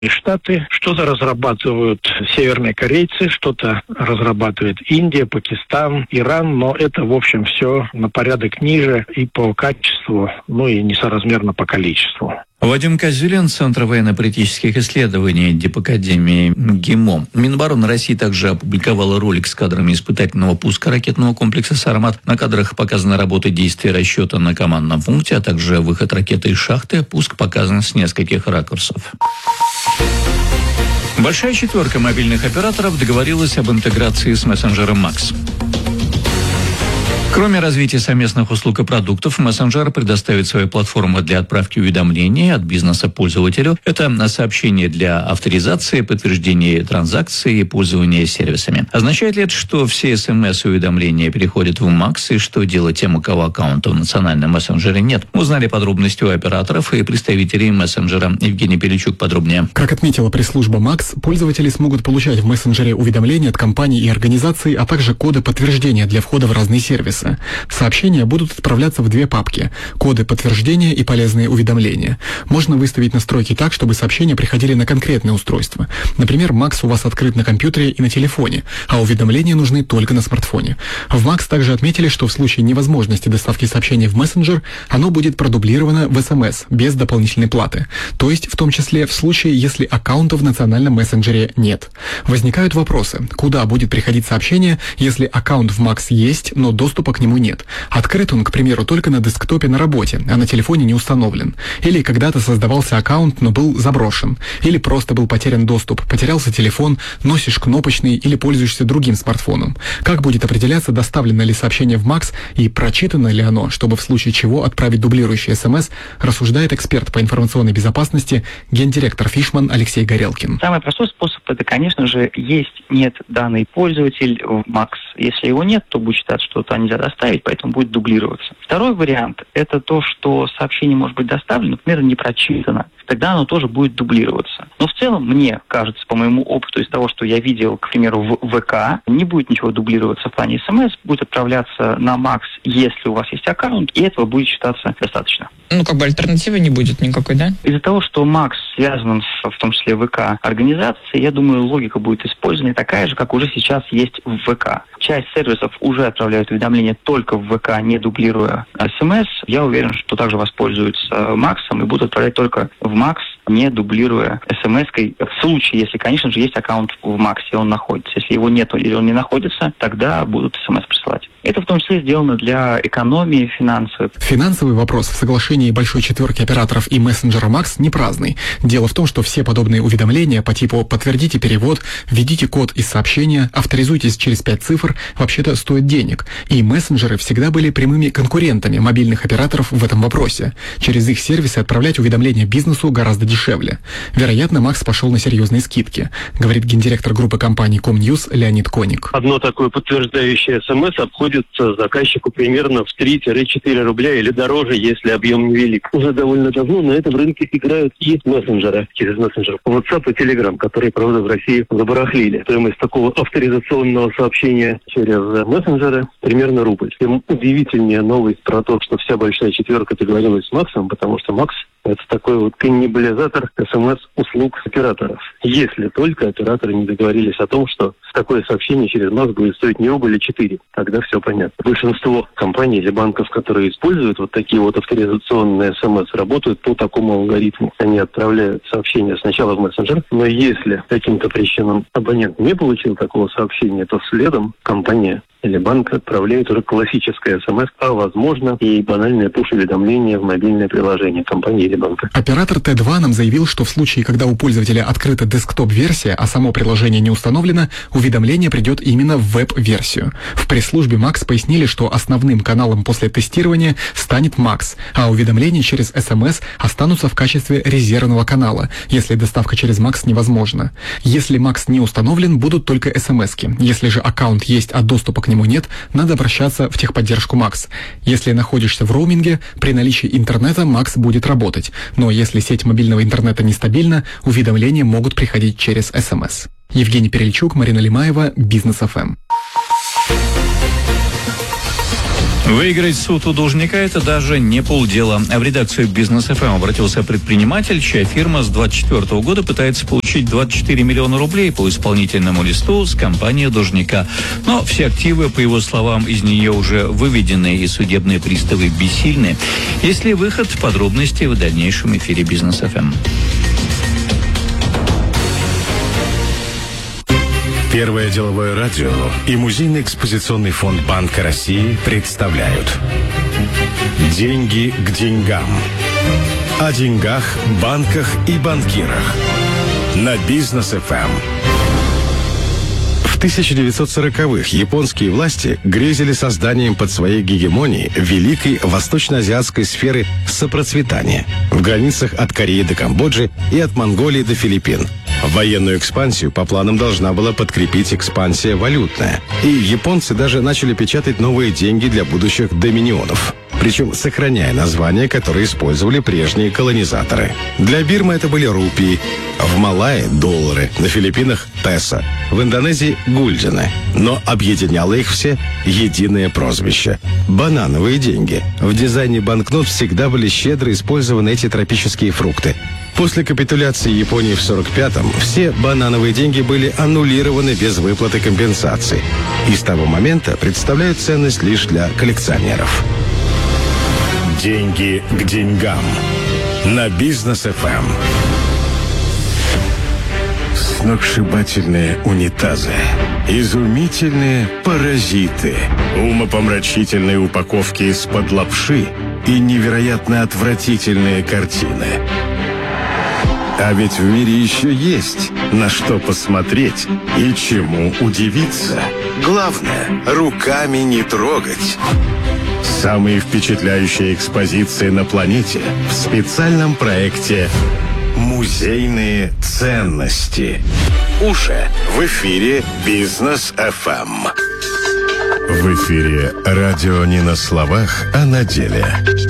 Штаты, что-то разрабатывают северные корейцы, что-то разрабатывает Индия, Пакистан, Иран, но это, в общем, все на порядок ниже и по качеству, и несоразмерно по количеству. Вадим Козюлин, Центр военно-политических исследований Дипакадемии ГИМО. Минобороны России также опубликовала ролик с кадрами испытательного пуска ракетного комплекса «Сармат». На кадрах показана работа действия расчета на командном пункте, а также выход ракеты из шахты. Пуск показан с нескольких ракурсов. Большая четверка мобильных операторов договорилась об интеграции с мессенджером МАКС. Кроме развития совместных услуг и продуктов, мессенджер предоставит свою платформу для отправки уведомлений от бизнеса пользователю. Это сообщения для авторизации, подтверждения транзакций и пользования сервисами. Означает ли это, что все СМС-уведомления переходят в МАКС, и что делать тем, у кого аккаунта в национальном мессенджере нет? Узнали подробности у операторов и представителей мессенджера. Евгений Пеличук подробнее. Как отметила пресс-служба МАКС, пользователи смогут получать в мессенджере уведомления от компаний и организаций, а также коды подтверждения для входа в разные сервисы. Сообщения будут отправляться в две папки – коды подтверждения и полезные уведомления. Можно выставить настройки так, чтобы сообщения приходили на конкретное устройство. Например, МАКС у вас открыт на компьютере и на телефоне, а уведомления нужны только на смартфоне. В МАКС также отметили, что в случае невозможности доставки сообщений в мессенджер, оно будет продублировано в СМС без дополнительной платы. То есть, в том числе, в случае, если аккаунта в национальном мессенджере нет. Возникают вопросы, куда будет приходить сообщение, если аккаунт в МАКС есть, но доступа к нему нет. Открыт он, к примеру, только на десктопе на работе, а на телефоне не установлен. Или когда-то создавался аккаунт, но был заброшен. Или просто был потерян доступ, потерялся телефон, носишь кнопочный или пользуешься другим смартфоном. Как будет определяться, доставлено ли сообщение в МАКС и прочитано ли оно, чтобы в случае чего отправить дублирующий СМС, рассуждает эксперт по информационной безопасности, гендиректор Фишман Алексей Горелкин. Самый простой способ – это, конечно же, есть-нет данный пользователь в МАКС. Если его нет, то будет считаться, что это нельзя доставить, поэтому будет дублироваться. Второй вариант – это то, что сообщение может быть доставлено, например, не прочитано. Тогда оно тоже будет дублироваться. Но в целом, мне кажется, по моему опыту, из того, что я видел, к примеру, в ВК, не будет ничего дублироваться в плане СМС, будет отправляться на МАКС, если у вас есть аккаунт, и этого будет считаться достаточно. Альтернативы не будет никакой, да? Из-за того, что МАКС связан в том числе ВК организацией, я думаю, логика будет использована такая же, как уже сейчас есть в ВК. Часть сервисов уже отправляют уведомления только в ВК, не дублируя СМС. Я уверен, что также воспользуются МАКСом и будут отправлять только в МАКС, не дублируя СМС-кой. В случае, если, конечно же, есть аккаунт в МАКСе, он находится. Если его нет или он не находится, тогда будут СМС присылать. Это в том числе сделано для экономии финансов. Финансовый вопрос в соглашении большой четверки операторов и мессенджера МАКС не праздный. Дело в том, что все подобные уведомления по типу «подтвердите перевод», «введите код из сообщения», «авторизуйтесь через 5 цифр» вообще-то стоят денег. И мессенджеры всегда были прямыми конкурентами мобильных операторов в этом вопросе. Через их сервисы отправлять уведомления бизнесу гораздо дешевле. Вероятно, МАКС пошел на серьезные скидки, говорит гендиректор группы компаний Комньюз Леонид Коник. Одно такое подтверждающее СМС обходится заказчику примерно в 3-4 рубля или дороже, если объем невелик. Уже довольно давно на этом рынке играют и мессенджеры через мессенджер. WhatsApp и Telegram, которые, правда, в России забарахлили. Стоимость такого авторизационного сообщения через мессенджеры примерно рубль. Тем удивительнее новость про то, что вся большая четверка договорилась с МАКСом, потому что МАКС – это такой вот каннибализатор СМС-услуг операторов. Если только операторы не договорились о том, что такое сообщение через МАКС будет стоить не рубль, а 4. Тогда все понятно. Большинство компаний или банков, которые используют вот такие вот авторизационные СМС, работают по такому алгоритму. Они отправляют сообщение сначала в мессенджер, но если каким-то причинам абонент не получил такого сообщения, то следом компания или банк отправляет уже классическое СМС, а возможно и банальное пуш-уведомление в мобильное приложение компании или банка. Оператор Т2 нам заявил, что в случае, когда у пользователя открыта десктоп-версия, а само приложение не установлено, уведомление придет именно в веб-версию. В пресс-службе МАКС пояснили, что основным каналом после тестирования станет МАКС, а уведомления через СМС останутся в качестве резервного канала, если доставка через МАКС невозможна. Если МАКС не установлен, будут только СМСки. Если же аккаунт есть, а доступа к нему нет, надо обращаться в техподдержку МАКС. Если находишься в роуминге, при наличии интернета МАКС будет работать, но если сеть мобильного интернета нестабильна, уведомления могут приходить через СМС. Евгений Перельчук, Марина Лимаева, Бизнес ФМ. Выиграть суд у должника – это даже не полдела. В редакцию «Бизнес ФМ» обратился предприниматель, чья фирма с 2024 года пытается получить 24 миллиона рублей по исполнительному листу с компании должника. Но все активы, по его словам, из нее уже выведены, и судебные приставы бессильны. Есть ли выход? Подробности в дальнейшем эфире «Бизнес ФМ». Первое деловое радио и Музейный экспозиционный фонд Банка России представляют «Деньги к деньгам». О деньгах, банках и банкирах. На Бизнес ФМ. В 1940-х японские власти грезили созданием под своей гегемонией великой восточно-азиатской сферы сопроцветания в границах от Кореи до Камбоджи и от Монголии до Филиппин. Военную экспансию по планам должна была подкрепить экспансия валютная. И японцы даже начали печатать новые деньги для будущих доминионов. Причем сохраняя названия, которые использовали прежние колонизаторы. Для Бирмы это были рупии, в Малайи – доллары, на Филиппинах – песо, в Индонезии – гульдены. Но объединяло их все единое прозвище – банановые деньги. В дизайне банкнот всегда были щедро использованы эти тропические фрукты. После капитуляции Японии в 1945-м все банановые деньги были аннулированы без выплаты компенсаций. И с того момента представляют ценность лишь для коллекционеров. Деньги к деньгам. На Бизнес ФМ. Сногсшибательные унитазы. Изумительные паразиты. Умопомрачительные упаковки из-под лапши и невероятно отвратительные картины. А ведь в мире еще есть на что посмотреть и чему удивиться. Главное, руками не трогать. Самые впечатляющие экспозиции на планете в специальном проекте «Музейные ценности». Уже в эфире «Бизнес ФМ». В эфире радио не на словах, а на деле.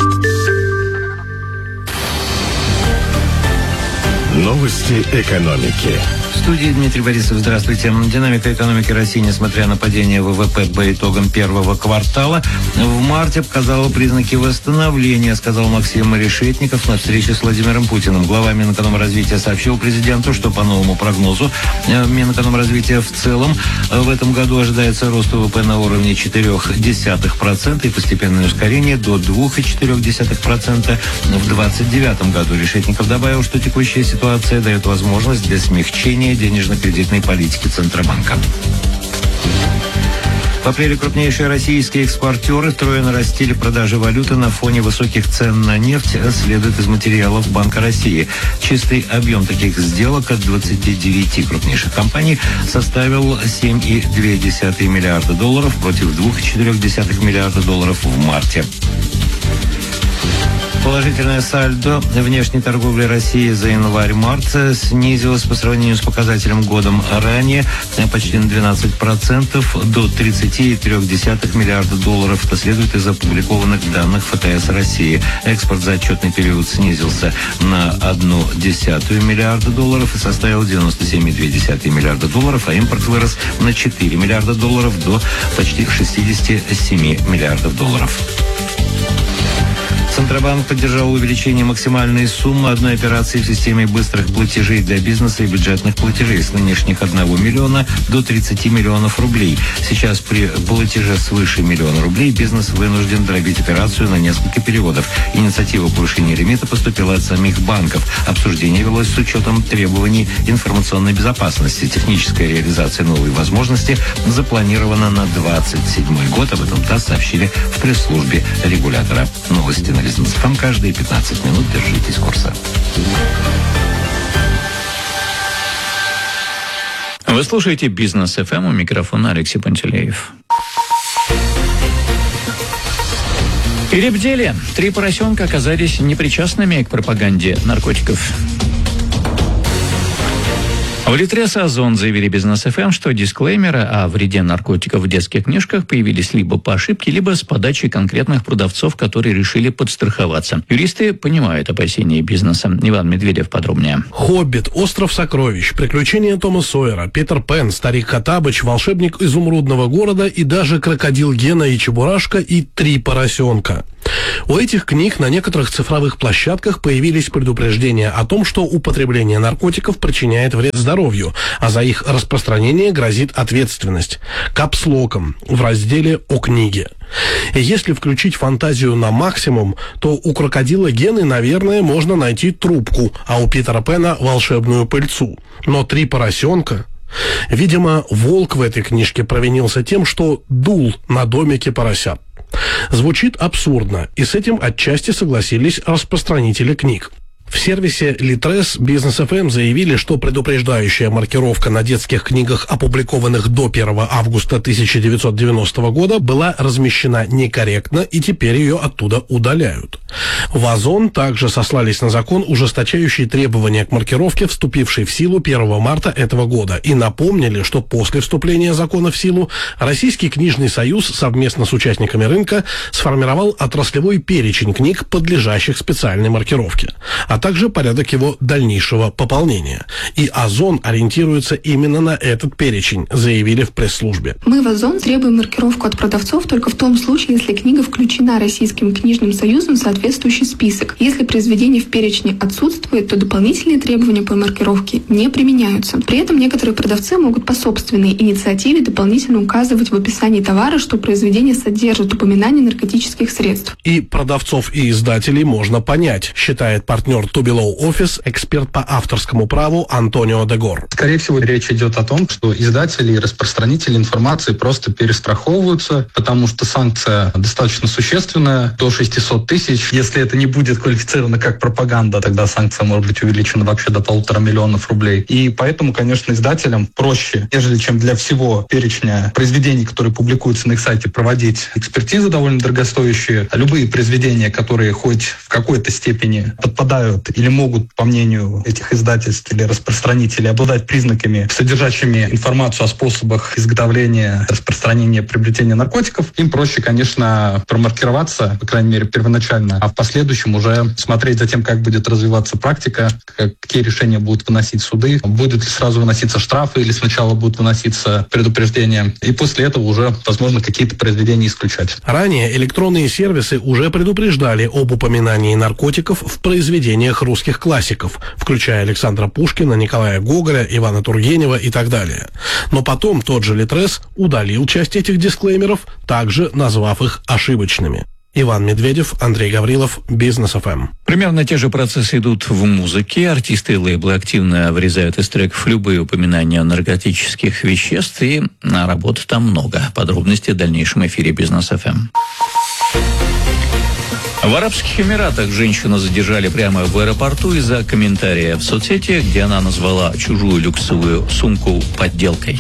Новости экономики. В студии Дмитрий Борисов. Здравствуйте. Динамика экономики России, несмотря на падение ВВП по итогам первого квартала, в марте показала признаки восстановления, сказал Максим Решетников на встрече с Владимиром Путиным. Глава Минэкономразвития сообщил президенту, что по новому прогнозу Минэкономразвития в целом в этом году ожидается рост ВВП на уровне 0,4% и постепенное ускорение до 2,4% в 2029 году. Решетников добавил, что текущая ситуация дает возможность для смягчения денежно-кредитной политики Центробанка. В апреле крупнейшие российские экспортеры трое нарастили продажи валюты на фоне высоких цен на нефть, следует из материалов Банка России. Чистый объем таких сделок от 29 крупнейших компаний составил 7,2 миллиарда долларов против 2,4 миллиарда долларов в марте. Положительное сальдо внешней торговли России за январь-март снизилось по сравнению с показателем годом ранее почти на 12% до 30,3 миллиарда долларов. Это следует из опубликованных данных ФТС России. Экспорт за отчетный период снизился на 0,1 миллиарда долларов и составил 97,2 миллиарда долларов, а импорт вырос на 4 миллиарда долларов до почти 67 миллиардов долларов. Центробанк поддержал увеличение максимальной суммы одной операции в системе быстрых платежей для бизнеса и бюджетных платежей с нынешних 1 миллиона до 30 миллионов рублей. Сейчас при платеже свыше миллиона рублей бизнес вынужден дробить операцию на несколько переводов. Инициатива повышения лимита поступила от самих банков. Обсуждение велось с учетом требований информационной безопасности. Техническая реализация новой возможности запланирована на 2027 год. Об этом ТАСС сообщили в пресс-службе регулятора. Новости на Бизнес ФМ каждые 15 минут. Держитесь курса. Вы слушаете «Бизнес ФМ», у микрофона Алексей Пантелеев. Перебдели. 3 поросенка оказались непричастными к пропаганде наркотиков. В Литрес Озон заявили Бизнес ФМ, что дисклеймеры о вреде наркотиков в детских книжках появились либо по ошибке, либо с подачи конкретных продавцов, которые решили подстраховаться. Юристы понимают опасения бизнеса. Иван Медведев подробнее. «Хоббит», «Остров сокровищ», «Приключения Тома Сойера», «Питер Пен», «Старик Хоттабыч», «Волшебник изумрудного города» и даже «Крокодил Гена и Чебурашка» и «Три поросенка». У этих книг на некоторых цифровых площадках появились предупреждения о том, что употребление наркотиков причиняет вред здоровью, а за их распространение грозит ответственность. Капслоком в разделе «О книге». И если включить фантазию на максимум, то у крокодила Гены, наверное, можно найти трубку, а у Питера Пена волшебную пыльцу. Но «Три поросенка»... Видимо, волк в этой книжке провинился тем, что дул на домике поросят. Звучит абсурдно, и с этим отчасти согласились распространители книг. В сервисе Литрес Бизнес ФМ заявили, что предупреждающая маркировка на детских книгах, опубликованных до 1 августа 1990 года, была размещена некорректно, и теперь ее оттуда удаляют. В Озон также сослались на закон, ужесточающий требования к маркировке, вступивший в силу 1 марта этого года, и напомнили, что после вступления закона в силу Российский книжный союз совместно с участниками рынка сформировал отраслевой перечень книг, подлежащих специальной маркировке, а также порядок его дальнейшего пополнения. И Озон ориентируется именно на этот перечень, заявили в пресс-службе. Мы в Озон требуем маркировку от продавцов только в том случае, если книга включена Российским книжным союзом в соответствующий список. Если произведение в перечне отсутствует, то дополнительные требования по маркировке не применяются. При этом некоторые продавцы могут по собственной инициативе дополнительно указывать в описании товара, что произведение содержит упоминание наркотических средств. И продавцов и издателей можно понять, считает партнер Тубилоу Офис, эксперт по авторскому праву Антонио Дегор. Скорее всего, речь идет о том, что издатели и распространители информации просто перестраховываются, потому что санкция достаточно существенная, до 600 тысяч. Если это не будет квалифицировано как пропаганда, тогда санкция может быть увеличена вообще до 1,5 миллиона рублей. И поэтому, конечно, издателям проще, нежели чем для всего перечня произведений, которые публикуются на их сайте, проводить экспертизы довольно дорогостоящие. Любые произведения, которые хоть в какой-то степени подпадают или могут, по мнению этих издательств или распространителей, обладать признаками, содержащими информацию о способах изготовления, распространения, приобретения наркотиков, им проще, конечно, промаркироваться, по крайней мере, первоначально, а в последующем уже смотреть за тем, как будет развиваться практика, какие решения будут выносить суды, будут ли сразу выноситься штрафы или сначала будут выноситься предупреждения, и после этого уже, возможно, какие-то произведения исключать. Ранее электронные сервисы уже предупреждали об упоминании наркотиков в произведениях русских классиков, включая Александра Пушкина, Николая Гоголя, Ивана Тургенева и так далее. Но потом тот же Литрес удалил часть этих дисклеймеров, также назвав их ошибочными. Иван Медведев, Андрей Гаврилов, Бизнес ФМ. Примерно те же процессы идут в музыке. Артисты и лейблы активно вырезают из треков любые упоминания наркотических веществ, и работы там много. Подробности в дальнейшем эфире Бизнес ФМ. В Арабских Эмиратах женщину задержали прямо в аэропорту из-за комментария в соцсети, где она назвала чужую люксовую сумку подделкой.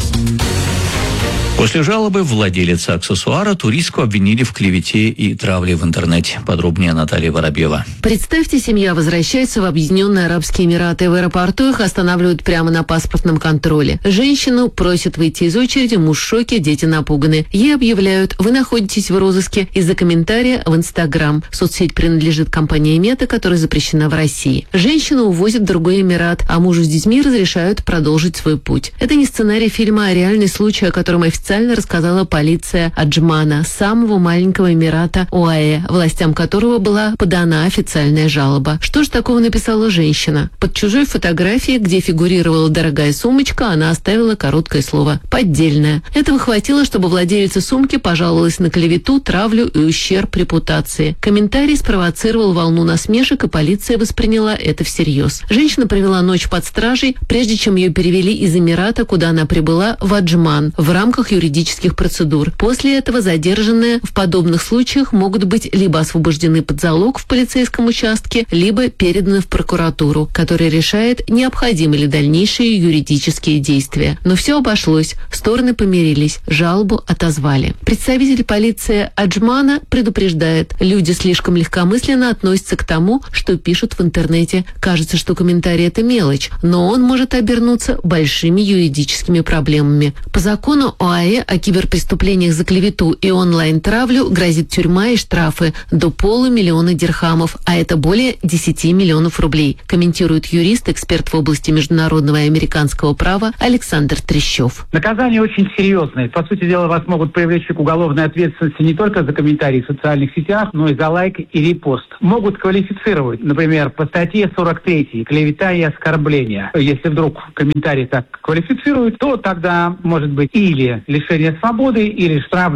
После жалобы владелица аксессуара туристку обвинили в клевете и травле в интернете. Подробнее Наталья Воробьева. Представьте, семья возвращается в Объединенные Арабские Эмираты. В аэропорту их останавливают прямо на паспортном контроле. Женщину просят выйти из очереди, муж в шоке, дети напуганы. Ей объявляют: вы находитесь в розыске из-за комментария в Инстаграм. Соцсеть принадлежит компании Мета, которая запрещена в России. Женщину увозят в другой Эмират, а мужу с детьми разрешают продолжить свой путь. Это не сценарий фильма, а реальный случай, о котором официально рассказала полиция Аджмана, самого маленького эмирата ОАЭ, властям которого была подана официальная жалоба. Что же такого написала женщина? Под чужой фотографией, где фигурировала дорогая сумочка, она оставила короткое слово «поддельная». Этого хватило, чтобы владелица сумки пожаловалась на клевету, травлю и ущерб репутации. Комментарий спровоцировал волну насмешек, и полиция восприняла это всерьез. Женщина провела ночь под стражей, прежде чем ее перевели из Эмирата, куда она прибыла, в Аджман, в рамках юридических процедур. После этого задержанные в подобных случаях могут быть либо освобождены под залог в полицейском участке, либо переданы в прокуратуру, которая решает, необходимы ли дальнейшие юридические действия. Но все обошлось, стороны помирились, жалобу отозвали. Представитель полиции Аджмана предупреждает, люди слишком легкомысленно относятся к тому, что пишут в интернете. Кажется, что комментарий – это мелочь, но он может обернуться большими юридическими проблемами. По закону ОАЭ о киберпреступлениях за клевету и онлайн-травлю грозит тюрьма и штрафы до 500 000 дирхамов, а это более 10 миллионов рублей, комментирует юрист, эксперт в области международного и американского права Александр Трещев. Наказание очень серьезное. По сути дела, вас могут привлечь к уголовной ответственности не только за комментарии в социальных сетях, но и за лайк и репост. Могут квалифицировать, например, по статье 43 «Клевета и оскорбление». Если вдруг комментарий так квалифицируют, то тогда может быть или лишение свободы, или штраф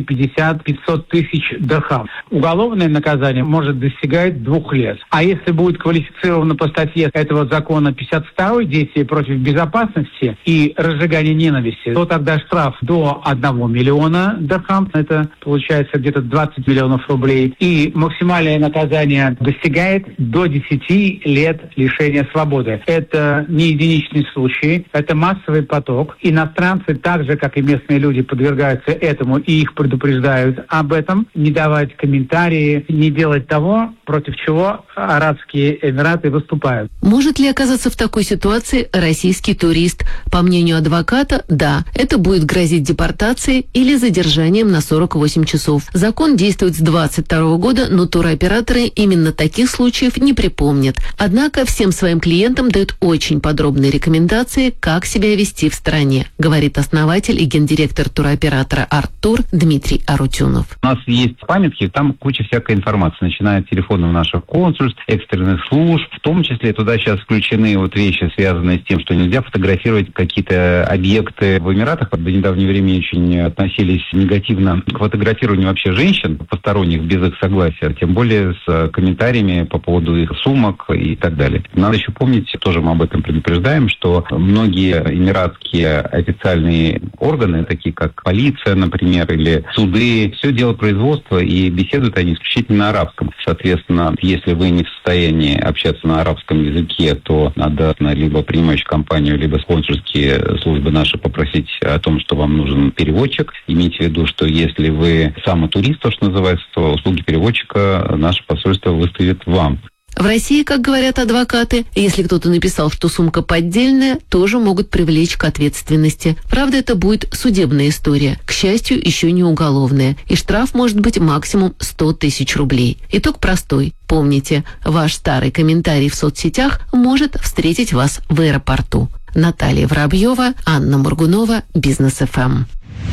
250-500 тысяч дирхам. Уголовное наказание может достигать 2 лет. А если будет квалифицировано по статье этого закона 52 «Действие против безопасности и разжигание ненависти», то тогда штраф до 1 миллиона дирхам, это получается где-то 20 миллионов рублей, и максимальное наказание достигает до 10 лет лишения свободы. Это не единичный случай, это массовый поток. Иностранцы, так же, как и местные люди, подвергаются этому, и их предупреждают об этом, не давать комментарии, не делать того, против чего Арабские Эмираты выступают. Может ли оказаться в такой ситуации российский турист? По мнению адвоката, да, это будет грозить депортацией или задержанием на 48 часов. Закон действует с 2022 года, но туроператоры именно таких случаев не припомнят. Однако всем своим клиентам дают очень подробные рекомендации, как себя вести в стране, говорит основатель и гендиректор туроператора «Арттур» Дмитрий Арутюнов. У нас есть памятки, там куча всякой информации, начиная от телефонов наших консульств, экстренных служб, в том числе туда сейчас включены вот вещи, связанные с тем, что нельзя фотографировать какие-то объекты в Эмиратах. До недавнего времени очень относились негативно к фотографированию вообще женщин, посторонних, без их согласия, тем более с комментариями по поводу их сумок и так далее. Надо еще помнить, тоже мы об этом предупреждаем, что многие эмиратские официальные органы, такие как полиция, например, или суды, все дело производства, и беседуют они исключительно на арабском. Соответственно, если вы не в состоянии общаться на арабском языке, то надо либо принимающую компанию, либо консульские службы наши попросить о том, что вам нужен переводчик. Имейте в виду, что если вы сам турист, то, что называется, то услуги переводчика наше посольство выставит вам. В России, как говорят адвокаты, если кто-то написал, что сумка поддельная, тоже могут привлечь к ответственности. Правда, это будет судебная история, к счастью, еще не уголовная, и штраф может быть максимум 100 тысяч рублей. Итог простой. Помните, ваш старый комментарий в соцсетях может встретить вас в аэропорту. Наталья Воробьева, Анна Моргунова, Бизнес ФМ.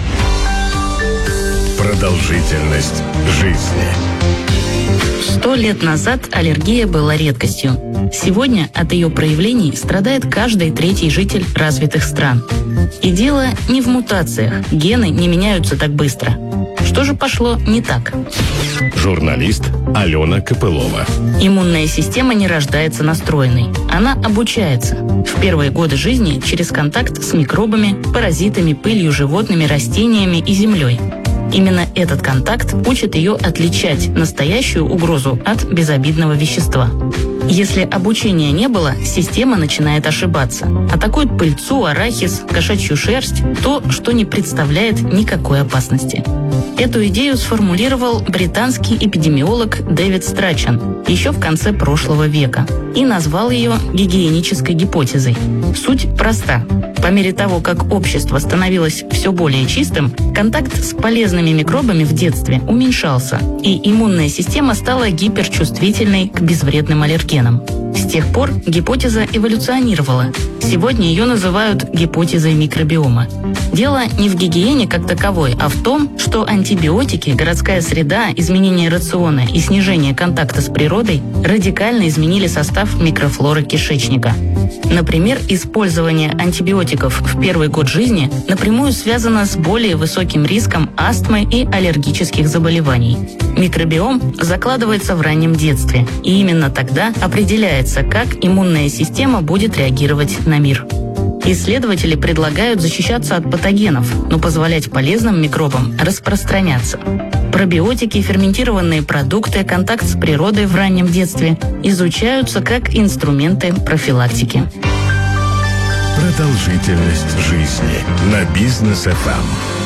Продолжительность жизни. 100 лет назад аллергия была редкостью. Сегодня от ее проявлений страдает каждый третий житель развитых стран. И дело не в мутациях. Гены не меняются так быстро. Что же пошло не так? Журналист Алена Копылова. Иммунная система не рождается настроенной. Она обучается. В первые годы жизни через контакт с микробами, паразитами, пылью, животными, растениями и землей. Именно этот контакт учит ее отличать настоящую угрозу от безобидного вещества. Если обучения не было, система начинает ошибаться. Атакует пыльцу, арахис, кошачью шерсть, то, что не представляет никакой опасности. Эту идею сформулировал британский эпидемиолог Дэвид Страчан еще в конце прошлого века и назвал ее гигиенической гипотезой. Суть проста. По мере того, как общество становилось все более чистым, контакт с полезными микробами в детстве уменьшался, и иммунная система стала гиперчувствительной к безвредным аллергенам. С тех пор гипотеза эволюционировала. Сегодня ее называют гипотезой микробиома. Дело не в гигиене как таковой, а в том, что антибиотики, городская среда, изменение рациона и снижение контакта с природой радикально изменили состав микрофлоры кишечника. Например, использование антибиотиков в первый год жизни напрямую связано с более высоким риском астмы и аллергических заболеваний. Микробиом закладывается в раннем детстве, и именно тогда определяется, как иммунная система будет реагировать на мир. Исследователи предлагают защищаться от патогенов, но позволять полезным микробам распространяться. Пробиотики, ферментированные продукты, контакт с природой в раннем детстве изучаются как инструменты профилактики. Продолжительность жизни на Бизнес ФМ.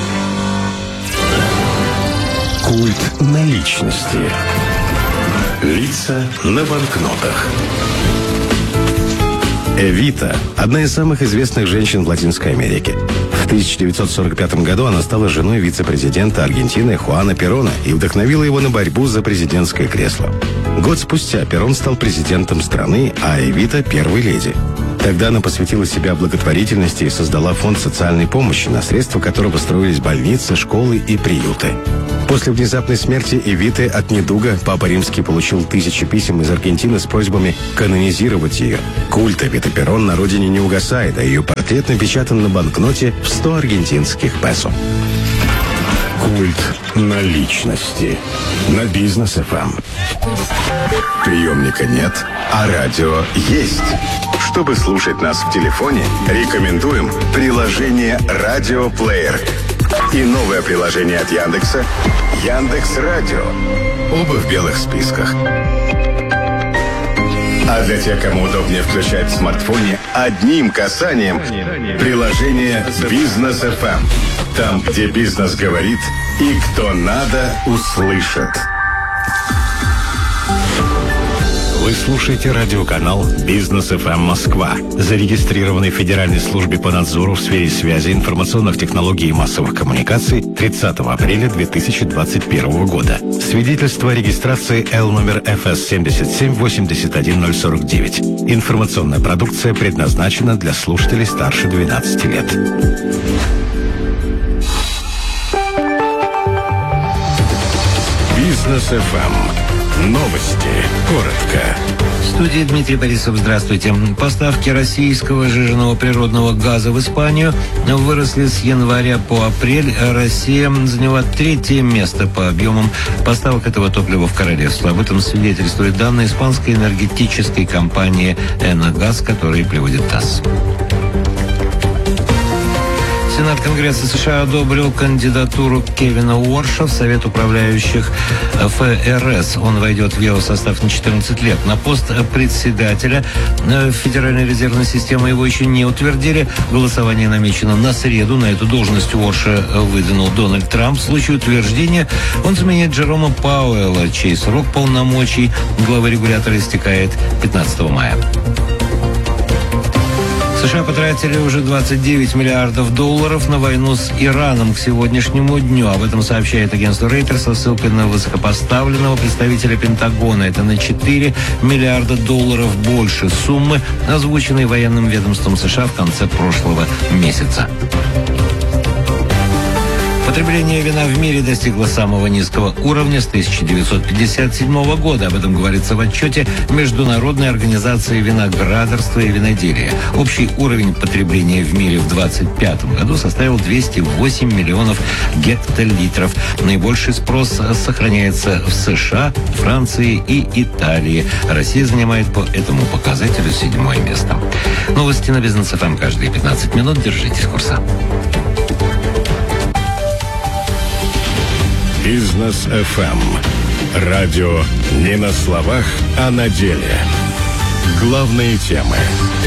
Культ наличности. Лица на банкнотах. Эвита – одна из самых известных женщин в Латинской Америке. В 1945 году она стала женой вице-президента Аргентины Хуана Перона и вдохновила его на борьбу за президентское кресло. Год спустя Перон стал президентом страны, а Эвита – первой леди. Тогда она посвятила себя благотворительности и создала фонд социальной помощи, на средства которого строились больницы, школы и приюты. После внезапной смерти Эвиты от недуга Папа Римский получил тысячи писем из Аргентины с просьбами канонизировать ее. Культ Эвиты Перон на родине не угасает, а ее портрет напечатан на банкноте в 100 аргентинских песо. Культ наличности на Бизнес ФМ. Приемника нет, а радио есть. Чтобы слушать нас в телефоне, рекомендуем приложение «Радиоплеер» и новое приложение от Яндекса «Яндекс.Радио». Оба в белых списках. А для тех, кому удобнее включать в смартфоне одним касанием приложение «Бизнес ФМ». Там, где бизнес говорит и кто надо, услышит. Вы слушаете радиоканал «Бизнес ФМ Москва», зарегистрированный в Федеральной службе по надзору в сфере связи, информационных технологий и массовых коммуникаций 30 апреля 2021 года. Свидетельство о регистрации Л номер ФС 7781049. Информационная продукция предназначена для слушателей старше 12 лет. Бизнес ФМ. Новости. Коротко. В студии Дмитрий Борисов. Здравствуйте. Поставки российского сжиженного природного газа в Испанию выросли с января по апрель. Россия заняла 3-е место по объемам поставок этого топлива в королевство. Об этом свидетельствуют данные испанской энергетической компании «Эногаз», которые приводит ТАСС. Сенат Конгресса США одобрил кандидатуру Кевина Уорша в Совет управляющих ФРС. Он войдет в его состав на 14 лет. На пост председателя Федеральной резервной системы его еще не утвердили. Голосование намечено на среду. На эту должность Уорша выдвинул Дональд Трамп. В случае утверждения он заменит Джерома Пауэлла, чей срок полномочий главы регулятора истекает 15 мая. США потратили уже 29 миллиардов долларов на войну с Ираном к сегодняшнему дню. Об этом сообщает агентство Reuters со ссылкой на высокопоставленного представителя Пентагона. Это на 4 миллиарда долларов больше суммы, озвученной военным ведомством США в конце прошлого месяца. Потребление вина в мире достигло самого низкого уровня с 1957 года. Об этом говорится в отчете Международной организации виноградарства и виноделия. Общий уровень потребления в мире в 2025 году составил 208 миллионов гектолитров. Наибольший спрос сохраняется в США, Франции и Италии. Россия занимает по этому показателю 7-е место. Новости на Бизнес ФМ каждые 15 минут. Держитесь курса. Бизнес ФМ. Радио не на словах, а на деле. Главные темы.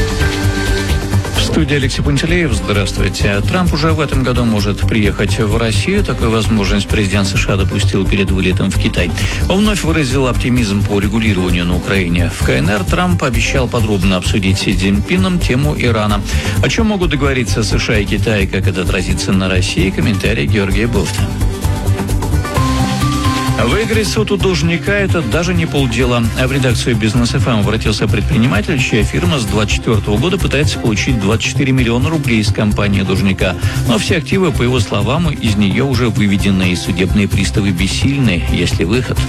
В студии Алексей Пантелеев. Здравствуйте. Трамп уже в этом году может приехать в Россию. Такую возможность президент США допустил перед вылетом в Китай. Он вновь выразил оптимизм по регулированию на Украине. В КНР Трамп обещал подробно обсудить с Си Цзиньпином тему Ирана. О чем могут договориться США и Китай, как это отразится на России? Комментарий Георгия Бофта. Выиграть суд у должника – это даже не полдела. А в редакцию «Бизнес ФМ» обратился предприниматель, чья фирма с 2024 года пытается получить 24 миллиона рублей из компании должника. Но все активы, по его словам, из нее уже выведены, и судебные приставы бессильны, есть ли выход.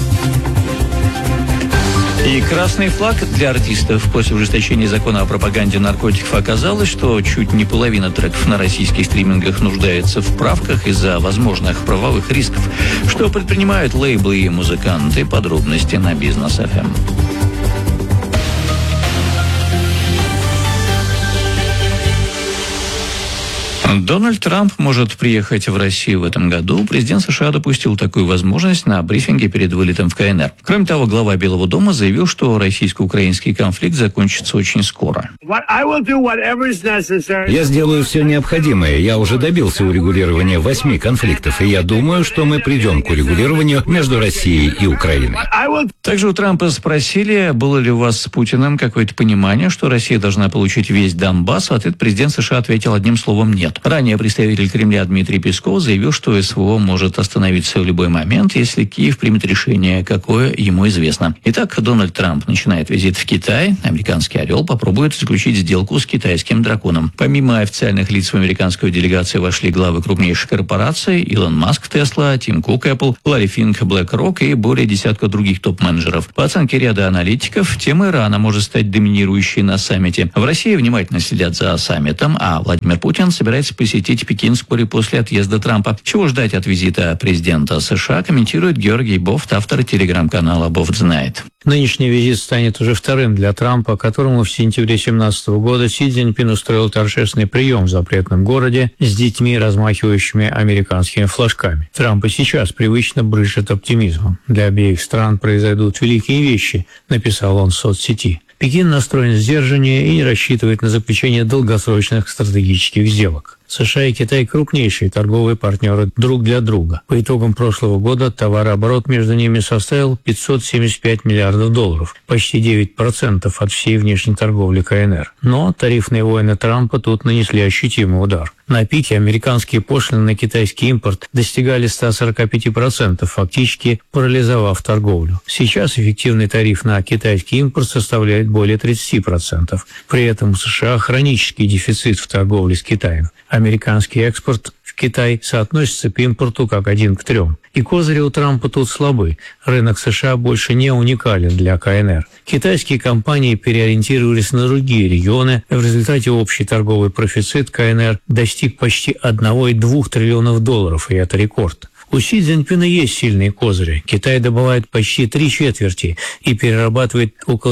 И красный флаг для артистов. После ужесточения закона о пропаганде наркотиков оказалось, что чуть не половина треков на российских стримингах нуждается в правках из-за возможных правовых рисков. Что предпринимают лейблы и музыканты? Подробности на Бизнес ФМ. Дональд Трамп может приехать в Россию в этом году. Президент США допустил такую возможность на брифинге перед вылетом в КНР. Кроме того, глава Белого дома заявил, что российско-украинский конфликт закончится очень скоро. Я сделаю все необходимое. Я уже добился урегулирования 8 конфликтов, и я думаю, что мы придем к урегулированию между Россией и Украиной. Также у Трампа спросили, было ли у вас с Путиным какое-то понимание, что Россия должна получить весь Донбасс. В ответ президент США ответил одним словом «нет». Ранее представитель Кремля Дмитрий Песков заявил, что СВО может остановиться в любой момент, если Киев примет решение, какое ему известно. Итак, Дональд Трамп начинает визит в Китай. Американский «Орел» попробует заключить сделку с китайским драконом. Помимо официальных лиц в американскую делегацию вошли главы крупнейших корпораций: Илон Маск, Тесла, Тим Кук, Apple, Ларри Финк, BlackRock и более десятка других топ-менеджеров. По оценке ряда аналитиков, тема Ирана может стать доминирующей на саммите. В России внимательно следят за саммитом, а Владимир Путин собирается посетить Пекин вскоре после отъезда Трампа. Чего ждать от визита президента США, комментирует Георгий Бофт, автор телеграм-канала «Бофт знает». Нынешний визит станет уже вторым для Трампа, которому в сентябре 2017 года Си Цзиньпин устроил торжественный прием в запретном городе с детьми, размахивающими американскими флажками. Трамп и сейчас привычно брызжет оптимизмом. Для обеих стран произойдут великие вещи, написал он в соцсети. Пекин настроен сдержаннее и не рассчитывает на заключение долгосрочных стратегических сделок. США и Китай – крупнейшие торговые партнеры друг для друга. По итогам прошлого года товарооборот между ними составил $575 миллиардов, почти 9% от всей внешней торговли КНР. Но тарифные войны Трампа тут нанесли ощутимый удар. На пике американские пошлины на китайский импорт достигали 145%, фактически парализовав торговлю. Сейчас эффективный тариф на китайский импорт составляет более 30%. При этом у США хронический дефицит в торговле с Китаем. Американский экспорт в Китай соотносится к импорту как 1 к 3. И козыри у Трампа тут слабы. Рынок США больше не уникален для КНР. Китайские компании переориентировались на другие регионы. В результате общий торговый профицит КНР достиг почти $1,2 триллиона, и это рекорд. У Си Цзиньпина есть сильные козыри. Китай добывает почти 3/4 и перерабатывает около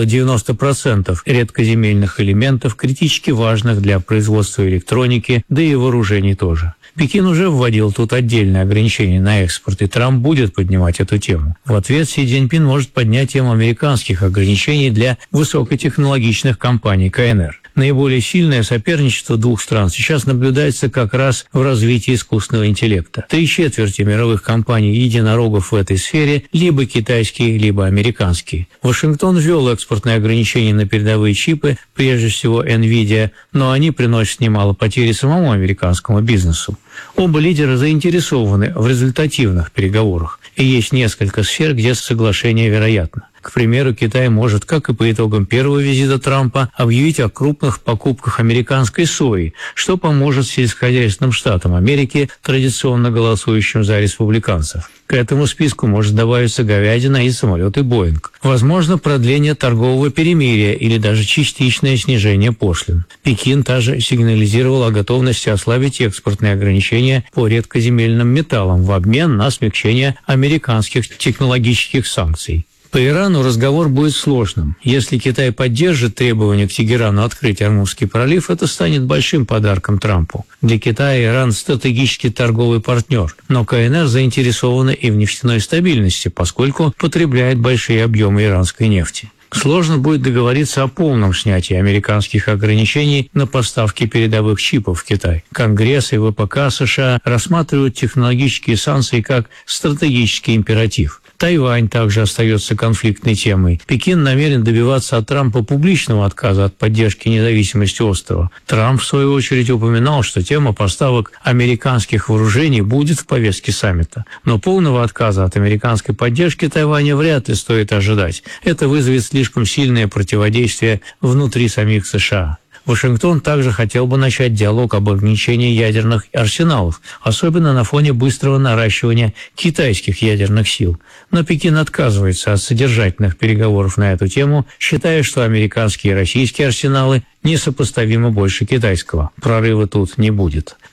90% редкоземельных элементов, критически важных для производства электроники, да и вооружений тоже. Пекин уже вводил тут отдельные ограничения на экспорт, и Трамп будет поднимать эту тему. В ответ Си Цзиньпин может поднять тему американских ограничений для высокотехнологичных компаний КНР. Наиболее сильное соперничество двух стран сейчас наблюдается как раз в развитии искусственного интеллекта. 3/4 мировых компаний-единорогов в этой сфере либо китайские, либо американские. Вашингтон ввел экспортные ограничения на передовые чипы, прежде всего NVIDIA, но они приносят немало потерь самому американскому бизнесу. Оба лидера заинтересованы в результативных переговорах, и есть несколько сфер, где соглашение вероятно. К примеру, Китай может, как и по итогам первого визита Трампа, объявить о крупных покупках американской сои, что поможет сельскохозяйственным штатам Америки, традиционно голосующим за республиканцев. К этому списку может добавиться говядина и самолеты «Боинг». Возможно, продление торгового перемирия или даже частичное снижение пошлин. Пекин также сигнализировал о готовности ослабить экспортные ограничения по редкоземельным металлам в обмен на смягчение американских технологических санкций. По Ирану разговор будет сложным. Если Китай поддержит требования к Тегерану открыть Ормузский пролив, это станет большим подарком Трампу. Для Китая Иран – стратегический торговый партнер, но КНР заинтересована и в нефтяной стабильности, поскольку потребляет большие объемы иранской нефти. Сложно будет договориться о полном снятии американских ограничений на поставки передовых чипов в Китай. Конгресс и ВПК США рассматривают технологические санкции как стратегический императив. Тайвань также остается конфликтной темой. Пекин намерен добиваться от Трампа публичного отказа от поддержки независимости острова. Трамп, в свою очередь, упоминал, что тема поставок американских вооружений будет в повестке саммита. Но полного отказа от американской поддержки Тайваня вряд ли стоит ожидать. Это вызовет слишком сильное противодействие внутри самих США. Вашингтон также хотел бы начать диалог об ограничении ядерных арсеналов, особенно на фоне быстрого наращивания китайских ядерных сил. Но Пекин отказывается от содержательных переговоров на эту тему, считая, что американские и российские арсеналы несопоставимо больше китайского. Прорыва тут не будет.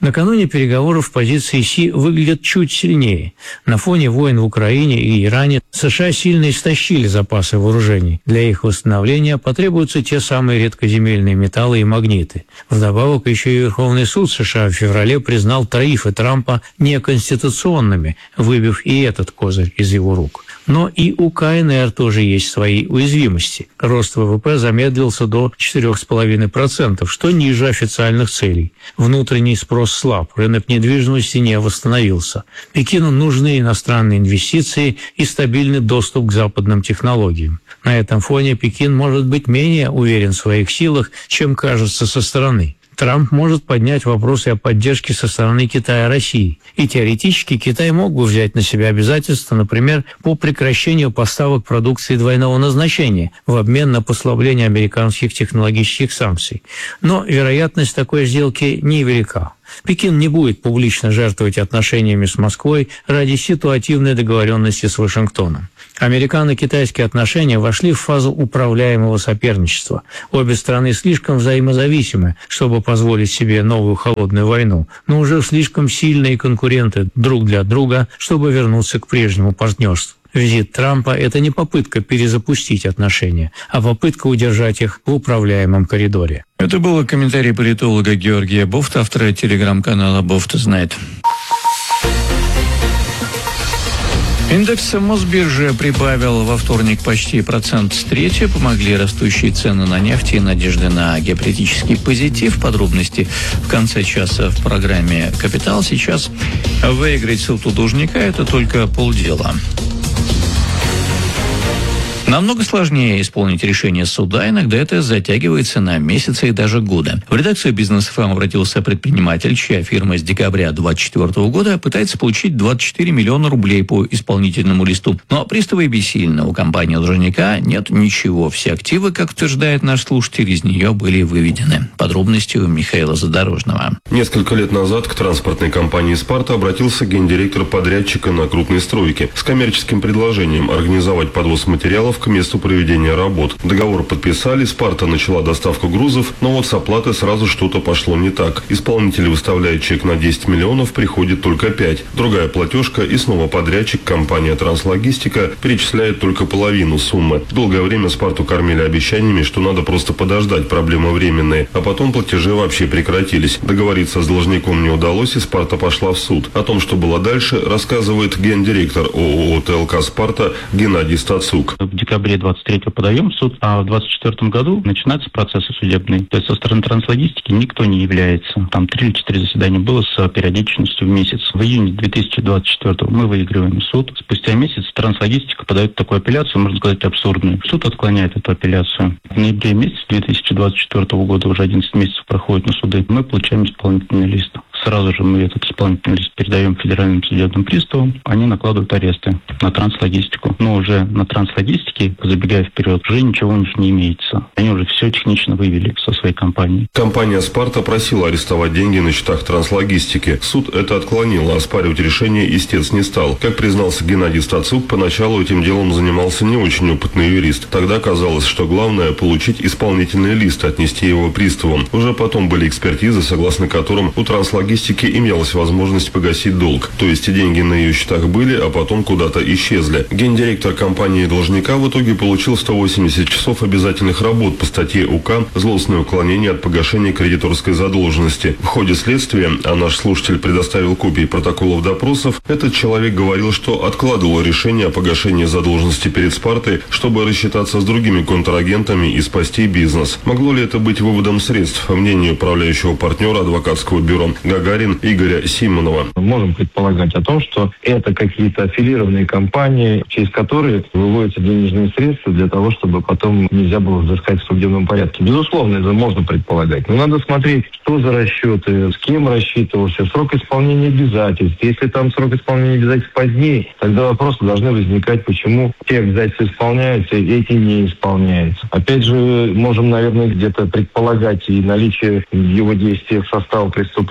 Накануне переговоров позиции Си выглядят чуть сильнее. На фоне войн в Украине и Иране США сильно истощили запасы вооружений. Для их восстановления потребуются те самые редкоземельные металлы и магниты. Вдобавок еще и Верховный суд США в феврале признал тарифы Трампа неконституционными, выбив и этот козырь из его рук. Но и у КНР тоже есть свои уязвимости. Рост ВВП замедлился до 4,5%, что ниже официальных целей. Внутренний спрос слаб, рынок недвижимости не восстановился. Пекину нужны иностранные инвестиции и стабильный доступ к западным технологиям. На этом фоне Пекин может быть менее уверен в своих силах, чем кажется со стороны. Трамп может поднять вопросы о поддержке со стороны Китая России. И теоретически Китай мог бы взять на себя обязательства, например, по прекращению поставок продукции двойного назначения в обмен на послабление американских технологических санкций. Но вероятность такой сделки невелика. Пекин не будет публично жертвовать отношениями с Москвой ради ситуативной договоренности с Вашингтоном. Американо-китайские отношения вошли в фазу управляемого соперничества. Обе страны слишком взаимозависимы, чтобы позволить себе новую холодную войну, но уже слишком сильные конкуренты друг для друга, чтобы вернуться к прежнему партнерству. Визит Трампа – это не попытка перезапустить отношения, а попытка удержать их в управляемом коридоре. Это был комментарий политолога Георгия Бофта, автора телеграм-канала «Бофт знает». Индекс Мосбиржи прибавил во вторник почти 1/3. Помогли растущие цены на нефть и надежды на геополитический позитив. Подробности в конце часа в программе «Капитал». Сейчас выиграть суд у должника – это только полдела. Намного сложнее исполнить решение суда, иногда это затягивается на месяцы и даже годы. В редакцию «Бизнес ФМ» обратился предприниматель, чья фирма с декабря 2024 года пытается получить 24 миллиона рублей по исполнительному листу. Но приставы бессильны. У компании-должника нет ничего. Все активы, как утверждает наш слушатель, из нее были выведены. Подробности у Михаила Задорожного. Несколько лет назад к транспортной компании «Спарта» обратился гендиректор подрядчика на крупной стройке с коммерческим предложением организовать подвоз материалов к месту проведения работ. Договор подписали, «Спарта» начала доставку грузов, но вот с оплатой сразу что-то пошло не так. Исполнитель выставляет чек на 10 миллионов, приходит только 5. Другая платежка, и снова подрядчик, компания «Транслогистика», перечисляет только половину суммы. Долгое время «Спарту» кормили обещаниями, что надо просто подождать, проблемы временные, а потом платежи вообще прекратились. Договориться с должником не удалось, и «Спарта» пошла в суд. О том, что было дальше, рассказывает гендиректор ООО «ТЛК Спарта» Геннадий Стацук. В декабре 23-го подаем в суд, а в 24-м году начинаются процессы судебные. То есть со стороны Транслогистики никто не является. Там 3 или 4 заседания было с периодичностью в месяц. В июне 2024-го мы выигрываем суд. Спустя месяц Транслогистика подает такую апелляцию, можно сказать, абсурдную. Суд отклоняет эту апелляцию. В ноябре месяце 2024 года, уже 11 месяцев проходит на суды, мы получаем исполнительный лист. Сразу же мы этот исполнительный лист передаем федеральным судебным приставам. Они накладывают аресты на Транслогистику. Но уже на Транслогистике, забегая вперед, уже ничего у них не имеется. Они уже все технично вывели со своей компании. Компания «Спарта» просила арестовать деньги на счетах Транслогистики. Суд это отклонил, а оспаривать решение истец не стал. Как признался Геннадий Стацук, поначалу этим делом занимался не очень опытный юрист. Тогда казалось, что главное – получить исполнительный лист, отнести его приставам. Уже потом были экспертизы, согласно которым у Транслогистики имелась возможность погасить долг. То есть деньги на ее счетах были, а потом куда-то исчезли. Гендиректор компании должника в итоге получил 180 часов обязательных работ по статье УК «Злостное уклонение от погашения кредиторской задолженности». В ходе следствия, а наш слушатель предоставил копии протоколов допросов, этот человек говорил, что откладывал решение о погашении задолженности перед «Спартой», чтобы рассчитаться с другими контрагентами и спасти бизнес. Могло ли это быть выводом средств, по мнению управляющего партнера адвокатского бюро «Гагарин» Игоря Симонова? Можем предполагать о том, что это какие-то аффилированные компании, через которые выводятся денежные средства для того, чтобы потом нельзя было взыскать в судебном порядке. Безусловно, это можно предполагать. Но надо смотреть, что за расчеты, с кем рассчитывался, срок исполнения обязательств. Если там срок исполнения обязательств позднее, тогда вопросы должны возникать, почему те обязательства исполняются, эти не исполняются. Опять же, можем, наверное, где-то предполагать и наличие в его действиях состава преступления при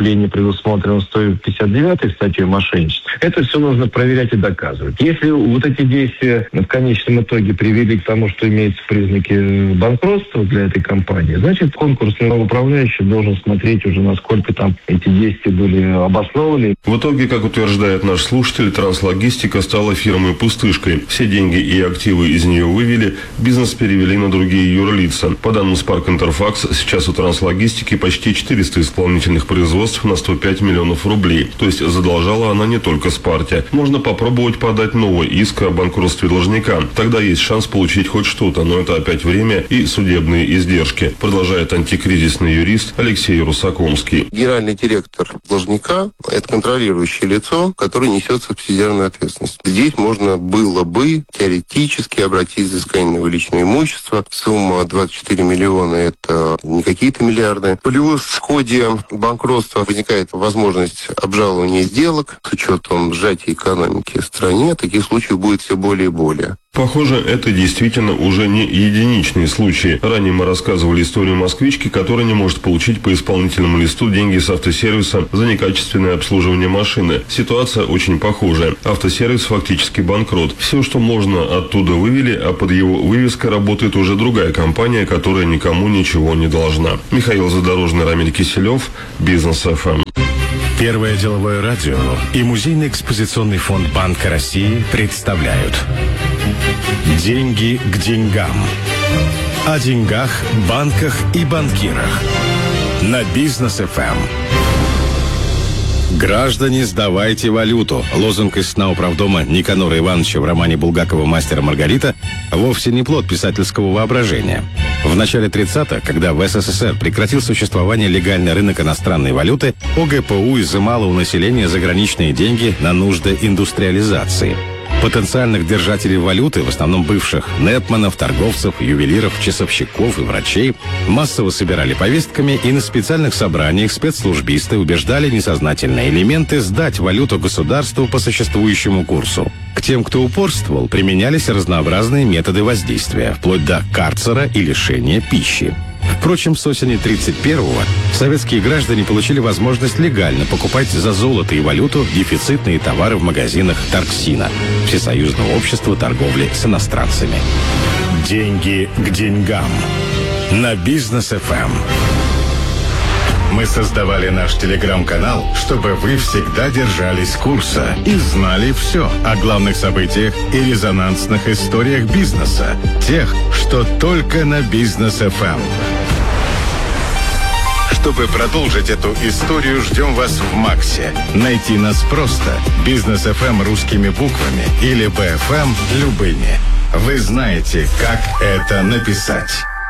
предусмотрено 159-й статьей мошенничества, это все нужно проверять и доказывать. Если вот эти действия в конечном итоге привели к тому, что имеются признаки банкротства для этой компании, значит, конкурсный управляющий должен смотреть уже, насколько там эти действия были обоснованы. В итоге, как утверждает наш слушатель, Транслогистика стала фирмой-пустышкой. Все деньги и активы из нее вывели, бизнес перевели на другие юрлица. По данным Spark Interfax, сейчас у Транслогистики почти 400 исполнительных производств на 105 миллионов рублей. То есть задолжала она не только Спарте. Можно попробовать подать новый иск о банкротстве должника. Тогда есть шанс получить хоть что-то, но это опять время и судебные издержки, продолжает антикризисный юрист Алексей Русакомский. Генеральный директор должника – это контролирующее лицо, которое несет субсидиарную ответственность. Здесь можно было бы теоретически обратить взыскание на личное имущество. Сумма 24 миллиона – это не какие-то миллиарды. Плюс в ходе банкротства возникает возможность обжалования сделок. С учетом сжатия экономики в стране таких случаев будет все более и более. Похоже, это действительно уже не единичные случаи. Ранее мы рассказывали историю москвички, которая не может получить по исполнительному листу деньги с автосервиса за некачественное обслуживание машины. Ситуация очень похожая. Автосервис фактически банкрот. Все, что можно, оттуда вывели, а под его вывеской работает уже другая компания, которая никому ничего не должна. Михаил Задорожный, Рамиль Киселев, Бизнес ФМ. Первое деловое радио и Музейный экспозиционный фонд Банка России представляют «Деньги к деньгам». О деньгах, банках и банкирах. На Бизнес ФМ. Граждане, сдавайте валюту. Лозунг из сна управдома Никанора Ивановича в романе Булгакова «Мастер и Маргарита» вовсе не плод писательского воображения. В начале 30-х, когда в СССР прекратил существование легальный рынок иностранной валюты, ОГПУ изымало у населения заграничные деньги на нужды индустриализации. Потенциальных держателей валюты, в основном бывших нэпманов, торговцев, ювелиров, часовщиков и врачей, массово собирали повестками, и на специальных собраниях спецслужбисты убеждали несознательные элементы сдать валюту государству по существующему курсу. К тем, кто упорствовал, применялись разнообразные методы воздействия, вплоть до карцера и лишения пищи. Впрочем, с осени 1931-го советские граждане получили возможность легально покупать за золото и валюту дефицитные товары в магазинах Торксина, Всесоюзного общества торговли с иностранцами. Деньги к деньгам. На Бизнес ФМ. Мы создавали наш телеграм-канал, чтобы вы всегда держались курса и знали все о главных событиях и резонансных историях бизнеса. Тех, что только на Бизнес ФМ. Чтобы продолжить эту историю, ждем вас в Максе. Найти нас просто. Бизнес ФМ русскими буквами или БФМ любыми. Вы знаете, как это написать.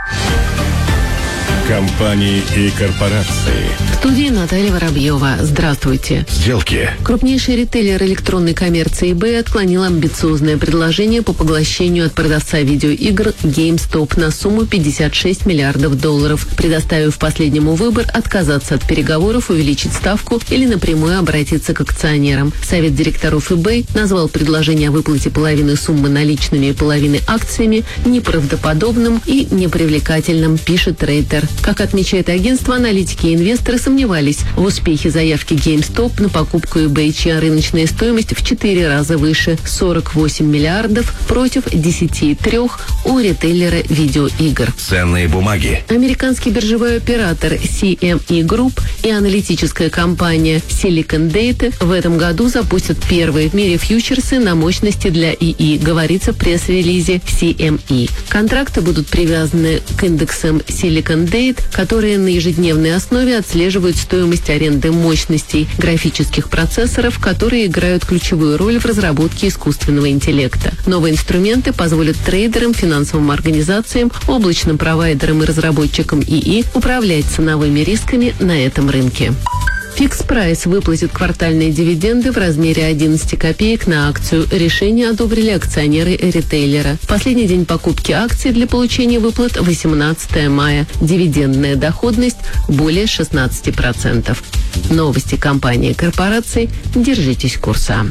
Компании и корпорации. В студии Наталья Воробьева. Здравствуйте. Сделки. Крупнейший ритейлер электронной коммерции eBay отклонил амбициозное предложение по поглощению от продавца видеоигр GameStop на сумму $56 миллиардов, предоставив последнему выбор отказаться от переговоров, увеличить ставку или напрямую обратиться к акционерам. Совет директоров eBay назвал предложение о выплате половины суммы наличными и половины акциями неправдоподобным и непривлекательным, пишет Рейтер. Как отмечает агентство, аналитики и инвесторы сомневались в успехе заявки GameStop на покупку eBay, чья рыночная стоимость в 4 раза выше – 48 миллиардов против 10,3 у ритейлера видеоигр. Ценные бумаги. Американский биржевой оператор CME Group и аналитическая компания Silicon Data в этом году запустят первые в мире фьючерсы на мощности для ИИ, говорится в пресс-релизе CME. Контракты будут привязаны к индексам Silicon Data, которые на ежедневной основе отслеживают стоимость аренды мощностей графических процессоров, которые играют ключевую роль в разработке искусственного интеллекта. Новые инструменты позволят трейдерам, финансовым организациям, облачным провайдерам и разработчикам ИИ управлять ценовыми рисками на этом рынке. Fix Price выплатит квартальные дивиденды в размере 11 копеек на акцию. Решение одобрили акционеры ритейлера. Последний день покупки акций для получения выплат 18 мая. Дивидендная доходность более 16%. Новости компании и корпораций. Держитесь курса.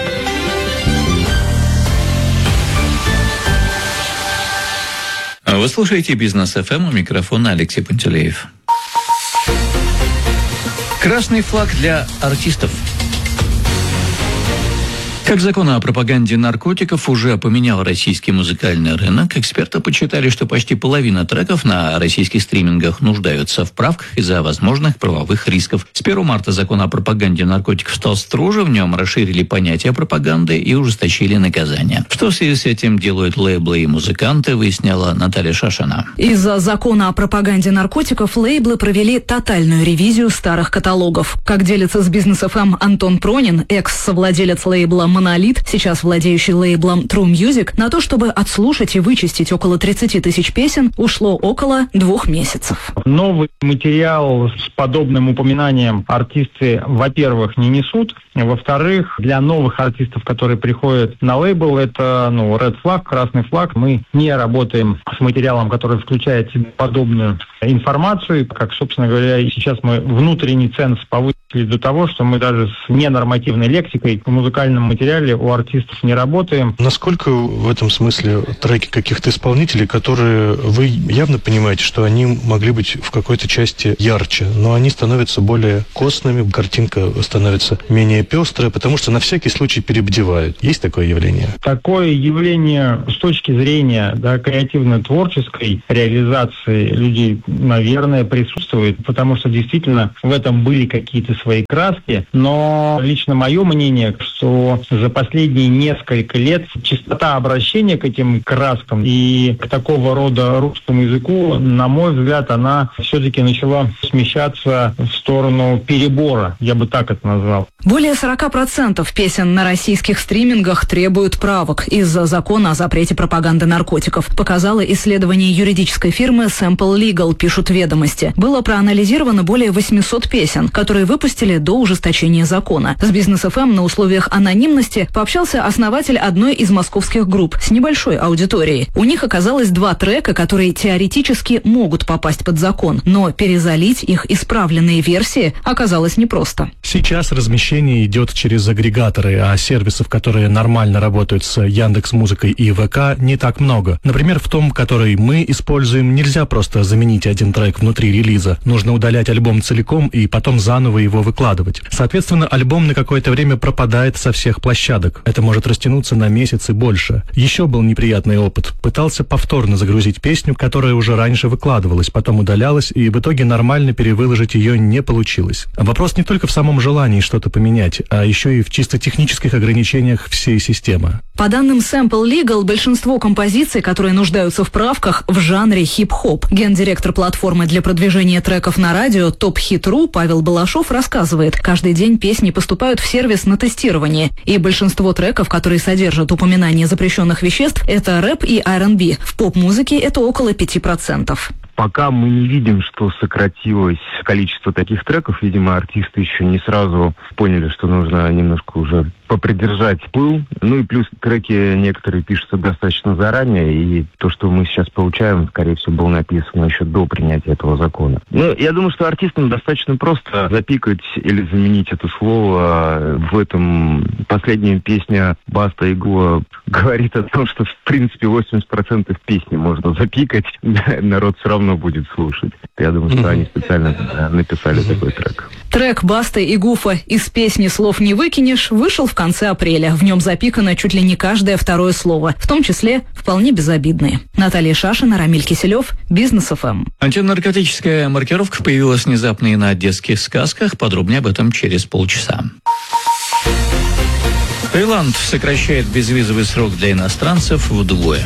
Вы слушаете Бизнес ФМ, у микрофона Алексей Пантелеев. Красный флаг для артистов. Как закон о пропаганде наркотиков уже поменял российский музыкальный рынок, эксперты подсчитали, что почти половина треков на российских стримингах нуждаются в правках из-за возможных правовых рисков. С 1 марта закон о пропаганде наркотиков стал строже, в нем расширили понятие пропаганды и ужесточили наказания. Что в связи с этим делают лейблы и музыканты, выясняла Наталья Шашина. Из-за закона о пропаганде наркотиков лейблы провели тотальную ревизию старых каталогов. Как делится с Бизнес ФМ Антон Пронин, экс-совладелец лейбла «Монолит», сейчас владеющий лейблом True Music, на то, чтобы отслушать и вычистить около 30 тысяч песен, ушло около 2 месяцев. Новый материал с подобным упоминанием артисты, во-первых, не несут, во-вторых, для новых артистов, которые приходят на лейбл, это red flag, красный флаг. Мы не работаем с материалом, который включает в себя подобную информацию. Как, собственно говоря, сейчас мы внутренний ценз повысили до того, что мы даже с ненормативной лексикой в музыкальном материале у артистов не работаем. Насколько в этом смысле треки каких-то исполнителей, которые вы явно понимаете, что они могли быть в какой-то части ярче, но они становятся более костными, картинка становится менее пестрая, потому что на всякий случай перебдевают. Есть такое явление? Такое явление с точки зрения креативно-творческой реализации людей, наверное, присутствует, потому что действительно в этом были какие-то свои краски, но лично мое мнение, что за последние несколько лет частота обращения к этим краскам и к такого рода русскому языку, на мой взгляд, она все-таки начала смещаться в сторону перебора, я бы так это назвал. Более 40% песен на российских стримингах требуют правок из-за закона о запрете пропаганды наркотиков. Показало исследование юридической фирмы Sample Legal, пишут «Ведомости». Было проанализировано более 800 песен, которые выпустили до ужесточения закона. С Бизнес ФМ на условиях анонимности пообщался основатель одной из московских групп с небольшой аудиторией. У них оказалось 2 трека, которые теоретически могут попасть под закон, но перезалить их исправленные версии оказалось непросто. Сейчас размещение идет через агрегаторы, а сервисов, которые нормально работают с Яндекс.Музыкой и ВК, не так много. Например, в том, который мы используем, нельзя просто заменить один трек внутри релиза. Нужно удалять альбом целиком и потом заново его выкладывать. Соответственно, альбом на какое-то время пропадает со всех площадок. Это может растянуться на месяц и больше. Еще был неприятный опыт. Пытался повторно загрузить песню, которая уже раньше выкладывалась, потом удалялась, и в итоге нормально перевыложить ее не получилось. Вопрос не только в самом желании что-то поменять, а еще и в чисто технических ограничениях всей системы. По данным Sample Legal, большинство композиций, которые нуждаются в правках, в жанре хип-хоп. Гендиректор платформы для продвижения треков на радио Top Hit.ru Павел Балашов рассказывает, каждый день песни поступают в сервис на тестирование, и большинство треков, которые содержат упоминание запрещенных веществ, это рэп и R&B. В поп-музыке это около 5%. Пока мы не видим, что сократилось количество таких треков. Видимо, артисты еще не сразу поняли, что нужно немножко уже попридержать пыл. Ну и плюс треки некоторые пишутся достаточно заранее, и то, что мы сейчас получаем, скорее всего, было написано еще до принятия этого закона. Ну, я думаю, что артистам достаточно просто запикать или заменить это слово. В этом последняя песня Баста и Гуа говорит о том, что, в принципе, 80% песни можно запикать, народ все равно будет слушать. Я думаю, что они специально написали такой трек. Трек Басты и Гуфа «Из песни слов не выкинешь» вышел в конце апреля. В нем запикано чуть ли не каждое второе слово, в том числе вполне безобидные. Наталья Шашина, Рамиль Киселев, Бизнес ФМ. Антинаркотическая маркировка появилась внезапно и на детских сказках. Подробнее об этом через полчаса. Таиланд сокращает безвизовый срок для иностранцев вдвое.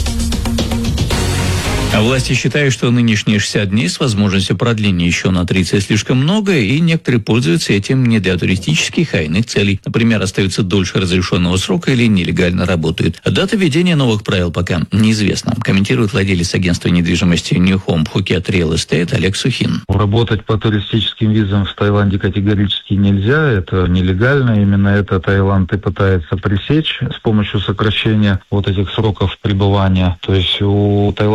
Власти считают, что нынешние 60 дней с возможностью продления еще на 30 слишком много, и некоторые пользуются этим не для туристических, а иных целей. Например, остаются дольше разрешенного срока или нелегально работают. Дата введения новых правил пока неизвестна, комментирует владелец агентства недвижимости New Home Phuket Real Estate Олег Сухин. Работать по туристическим визам в Таиланде категорически нельзя, это нелегально. Именно это Таиланд и пытается пресечь с помощью сокращения вот этих сроков пребывания. То есть у Таиланда достаточно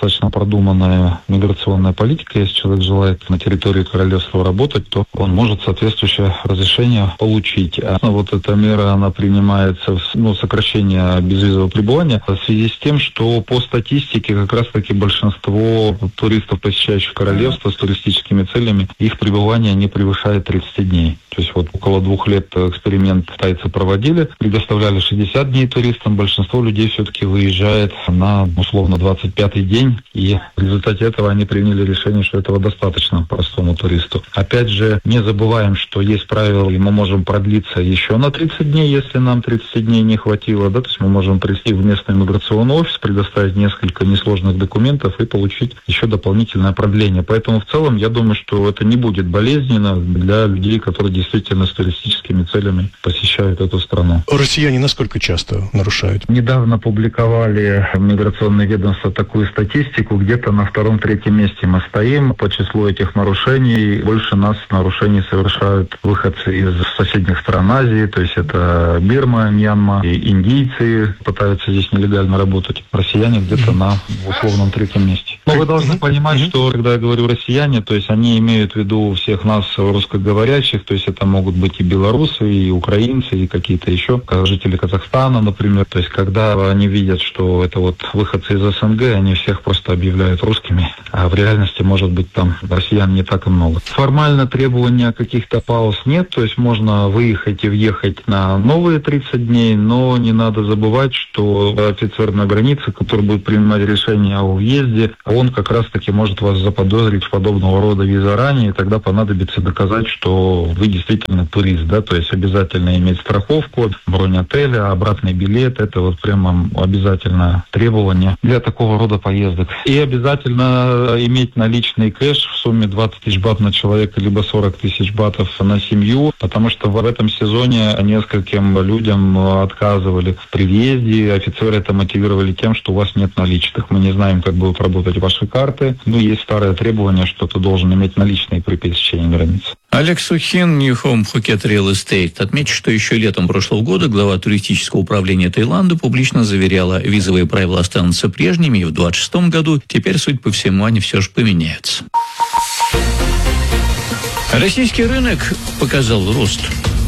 достаточно продуманная миграционная политика. Если человек желает на территории королевства работать, то он может соответствующее разрешение получить. Вот эта мера, она принимается в сокращение безвизового пребывания в связи с тем, что по статистике как раз-таки большинство туристов, посещающих королевство с туристическими целями, их пребывание не превышает 30 дней. То есть вот около 2 лет эксперимент тайцы проводили, предоставляли 60 дней туристам, большинство людей все-таки выезжает на условно 25-й день, и в результате этого они приняли решение, что этого достаточно простому туристу. Опять же, не забываем, что есть правило, и мы можем продлиться еще на 30 дней, если нам 30 дней не хватило, да, то есть мы можем прийти в местный миграционный офис, предоставить несколько несложных документов и получить еще дополнительное продление. Поэтому в целом я думаю, что это не будет болезненно для людей, которые действительно с туристическими целями посещают эту страну. Россияне насколько часто нарушают? Недавно публиковали миграционное ведомство такую статистику, где-то на 2-3 месте мы стоим по числу этих нарушений. Больше нас нарушений совершают выходцы из соседних стран Азии, то есть это Бирма, Мьянма, и индийцы пытаются здесь нелегально работать. Россияне где-то на условном 3-м месте. Но вы должны понимать, что когда я говорю россияне, то есть они имеют в виду всех нас русскоговорящих, то есть это могут быть и белорусы, и украинцы, и какие-то еще жители Казахстана, например. То есть когда они видят, что это вот выходцы из СНГ, они всех просто объявляют русскими, а в реальности, может быть, там россиян не так и много. Формально требования каких-то пауз нет, то есть можно выехать и въехать на новые 30 дней, но не надо забывать, что офицер на границе, который будет принимать решение о въезде, он как раз-таки может вас заподозрить в подобного рода виза ранее, и тогда понадобится доказать, что вы действительно турист, да, то есть обязательно иметь страховку, бронь отеля, обратный билет, это вот прямо обязательное требование для такого рода поездок. И обязательно иметь наличный кэш в сумме 20 тысяч бат на человека, либо 40 тысяч батов на семью, потому что в этом сезоне нескольким людям отказывали при въезде, офицеры это мотивировали тем, что у вас нет наличных. Мы не знаем, как будут работать ваши карты. Ну, есть старое требование, что ты должен иметь наличные при пересечении границы. Олег Сухин, New Home Phuket Real Estate, отмечу, что еще летом прошлого года глава туристического управления Таиланда публично заверяла, визовые правила останутся прежними, и в 2026 году теперь, судя по всему, они все же поменяются. Российский рынок показал рост.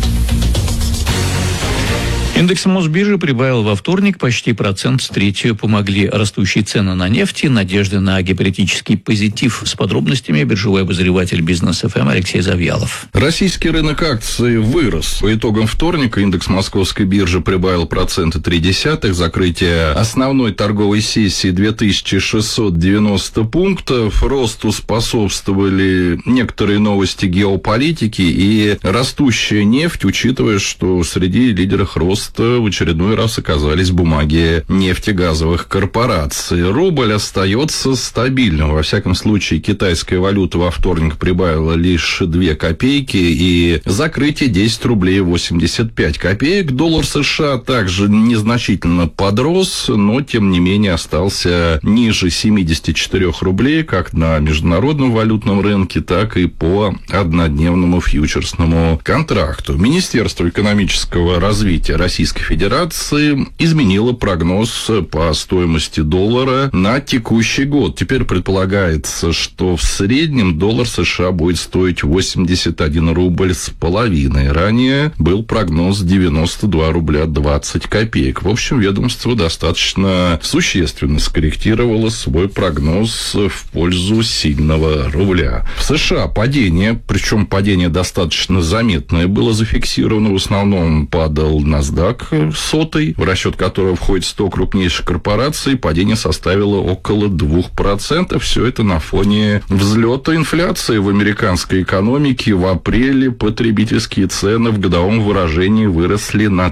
Индекс Мосбиржи прибавил во вторник почти 1%, с третью помогли растущие цены на нефть и надежды на геополитический позитив. С подробностями биржевой обозреватель Бизнес ФМ Алексей Завьялов. Российский рынок акций вырос. По итогам вторника индекс Московской биржи прибавил 0,3%, закрытие основной торговой сессии 2690 пунктов. Росту способствовали некоторые новости геополитики и растущая нефть, учитывая, что среди лидеров роста в очередной раз оказались бумаги нефтегазовых корпораций. Рубль остается стабильным. Во всяком случае, китайская валюта во вторник прибавила лишь 2 копейки и закрытие 10 рублей 85 копеек. Доллар США также незначительно подрос, но, тем не менее, остался ниже 74 рублей как на международном валютном рынке, так и по однодневному фьючерсному контракту. Министерство экономического развития Российской Федерации изменило прогноз по стоимости доллара на текущий год. Теперь предполагается, что в среднем доллар США будет стоить 81 рубль с половиной. Ранее был прогноз 92 рубля 20 копеек. В общем, ведомство достаточно существенно скорректировало свой прогноз в пользу сильного рубля. В США падение, причем падение достаточно заметное, было зафиксировано. В основном падал NASDAQ сотый, в расчет которого входит 100 крупнейших корпораций, падение составило около 2%. Все это на фоне взлета инфляции в американской экономике. В апреле потребительские цены в годовом выражении выросли на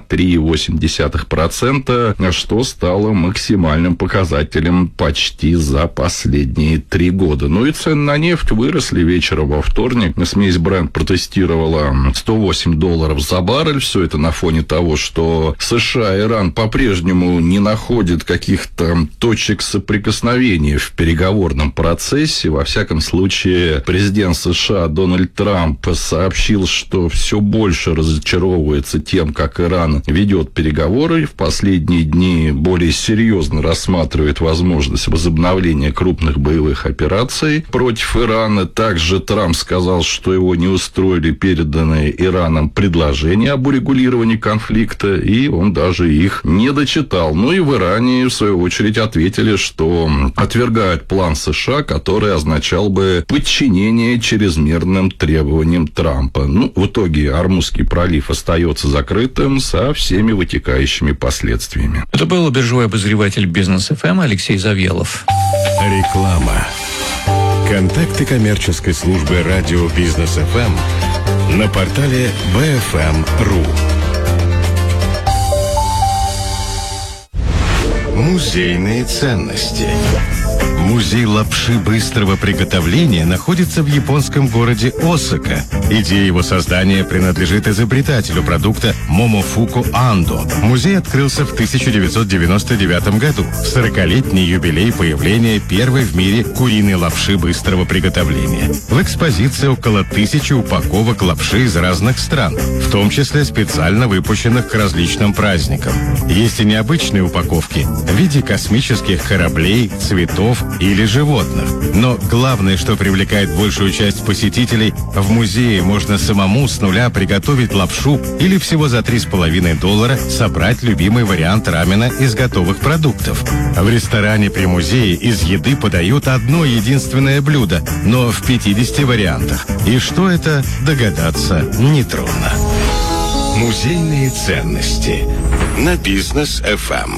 3,8%, что стало максимальным показателем почти за последние 3 года. Ну и цены на нефть выросли вечером во вторник. Смесь Brent протестировала $108 за баррель. Все это на фоне того, что что США и Иран по-прежнему не находят каких-то точек соприкосновения в переговорном процессе. Во всяком случае, президент США Дональд Трамп сообщил, что все больше разочаровывается тем, как Иран ведет переговоры. В последние дни более серьезно рассматривает возможность возобновления крупных боевых операций против Ирана. Также Трамп сказал, что его не устроили переданные Ираном предложения об урегулировании конфликта, и он даже их не дочитал. Ну и в Иране, в свою очередь, ответили, что отвергают план США, который означал бы подчинение чрезмерным требованиям Трампа. Ну, в итоге Ормузский пролив остается закрытым со всеми вытекающими последствиями. Это был биржевой обозреватель Бизнес ФМ Алексей Завьялов. Реклама. Контакты коммерческой службы радио Бизнес ФМ на портале bfm.ru. Музейные ценности. Музей лапши быстрого приготовления находится в японском городе Осака. Идея его создания принадлежит изобретателю продукта Момофуку Андо. Музей открылся в 1999 году, в 40-летний юбилей появления первой в мире куриной лапши быстрого приготовления. В экспозиции около 1000 упаковок лапши из разных стран, в том числе специально выпущенных к различным праздникам. Есть и необычные упаковки в виде космических кораблей, цветов или животных. Но главное, что привлекает большую часть посетителей, в музее можно самому с нуля приготовить лапшу или всего за $3,5 собрать любимый вариант рамена из готовых продуктов. В ресторане при музее из еды подают одно единственное блюдо, но в 50 вариантах. И что это, догадаться нетрудно. Музейные ценности на Бизнес ФМ.